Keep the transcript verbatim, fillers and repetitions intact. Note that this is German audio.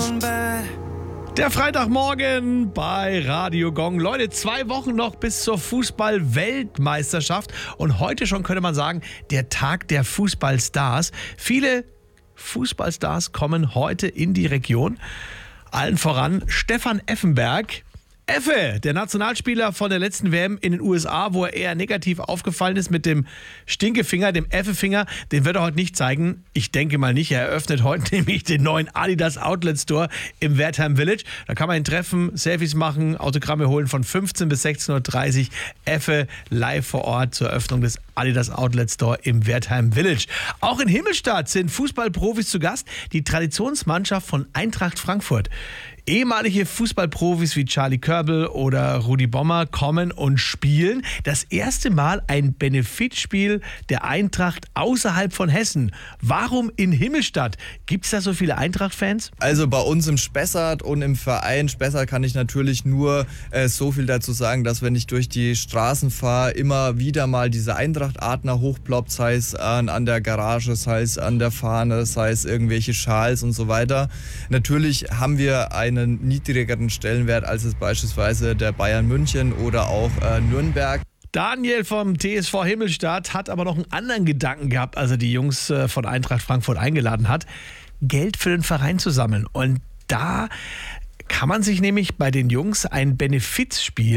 Der Freitagmorgen bei Radio Gong. Leute, zwei Wochen noch bis zur Fußball-Weltmeisterschaft. Und heute schon könnte man sagen, der Tag der Fußballstars. Viele Fußballstars kommen heute in die Region. Allen voran Stefan Effenberg. Effe, der Nationalspieler von der letzten W M in den U S A, wo er eher negativ aufgefallen ist mit dem Stinkefinger, dem Effe-Finger, den wird er heute nicht zeigen. Ich denke mal nicht. Er eröffnet heute nämlich den neuen Adidas Outlet Store im Wertheim Village. Da kann man ihn treffen, Selfies machen, Autogramme holen von fünfzehn bis sechzehn Uhr dreißig. Effe live vor Ort zur Eröffnung des Adidas Outlet Store im Wertheim Village. Auch in Himmelstadt sind Fußballprofis zu Gast. Die Traditionsmannschaft von Eintracht Frankfurt. Ehemalige Fußballprofis wie Charlie Körbel oder Rudi Bommer kommen und spielen. Das erste Mal ein Benefizspiel der Eintracht außerhalb von Hessen. Warum in Himmelstadt? Gibt es da so viele Eintracht-Fans? Also bei uns im Spessart und im Verein Spessart kann ich natürlich nur äh, so viel dazu sagen, dass wenn ich durch die Straßen fahre, immer wieder mal diese Eintracht-Adler hochploppt, sei es an, an der Garage, sei es an der Fahne, sei es irgendwelche Schals und so weiter. Natürlich haben wir eine einen niedrigeren Stellenwert als es beispielsweise der Bayern München oder auch äh, Nürnberg. Daniel vom T S V Himmelstadt hat aber noch einen anderen Gedanken gehabt, als er die Jungs äh, von Eintracht Frankfurt eingeladen hat, Geld für den Verein zu sammeln. Und da kann man sich nämlich bei den Jungs ein Benefizspiel